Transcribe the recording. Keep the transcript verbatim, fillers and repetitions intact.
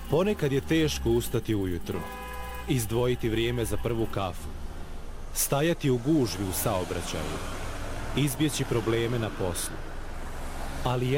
Ponekad je teško ustati ujutro, izdvojiti vrijeme za prvu kafu, stajati u gužvi u saobraćaju, izbjeći probleme na poslu. Ali